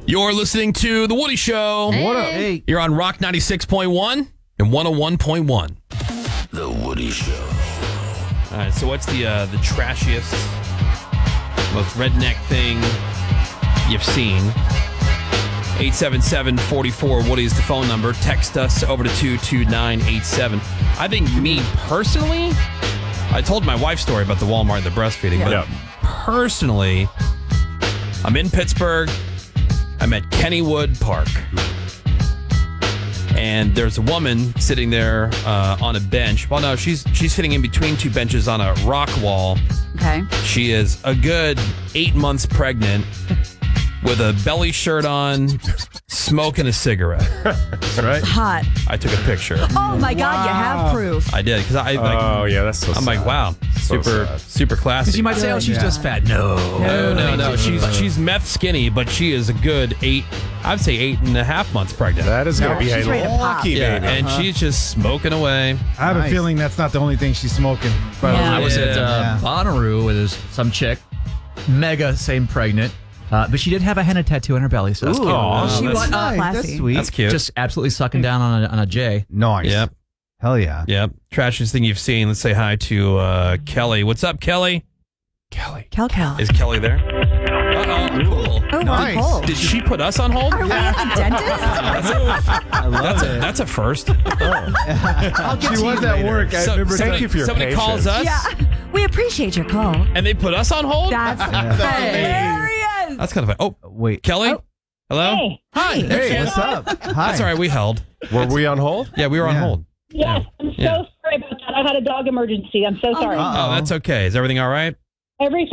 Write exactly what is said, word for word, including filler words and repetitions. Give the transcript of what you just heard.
You're listening to The Woody Show. Hey. What up? Hey. You're on Rock ninety-six point one and one oh one point one. The Woody Show. All right, so what's the uh, the trashiest, most redneck thing you've seen? eight seven seven, four four, Woody is the phone number. Text us over to two two nine eight seven. I think me personally, I told my wife's story about the Walmart and the breastfeeding, but Yeah. personally, I'm in Pittsburgh. I'm at Kennywood Park. And there's a woman sitting there uh, on a bench. Well, no, she's she's sitting in between two benches on a rock wall. Okay. She is a good eight months pregnant with a belly shirt on, smoking a cigarette. That's right. Hot. I took a picture. Oh my God, you have proof. I did because I like. Oh, yeah, that's so I'm like, sad. wow, So super sad. super classy. Because you might say, oh, she's Yeah. just fat. No. No, no, no. She's she's meth skinny, but she is a good eight. I'd say eight and a half months pregnant. That is going to be she's a ready to pop. lucky yeah, baby. and she's just smoking away. I have Nice. a feeling that's not the only thing she's smoking. But Yeah. I was at uh, Yeah. Bonnaroo with this, some chick, mega, same pregnant, uh, but she did have a henna tattoo on her belly. So that's cute. Aw, she that's- was nice. classy. That's sweet. That's cute. Just absolutely sucking down on a, on a J. nice. Yep, Hell yeah. yep. Trashiest thing you've seen. Let's say hi to uh, Kelly. What's up, Kelly? Kelly. Cal Cal. Is Kelly there? Uh-oh, cool. Oh, Nice. we're cold. Did she put us on hold? Are we at the dentist? That's a, that's a first. She was at work. I So- remember somebody Thank you for your somebody calls us, Yeah. We appreciate your call. and they put us on hold? That's hilarious. That's kind of a... Oh, Wait. Kelly? Hello? Hey, Hi. Hey, what's up? Hi. That's all right. We held. Were we on hold? Yeah, we were on Yeah. hold. yes, I'm so Yeah. sorry about that. I had a dog emergency. I'm so sorry. Oh, that's okay. Is everything all right? Everything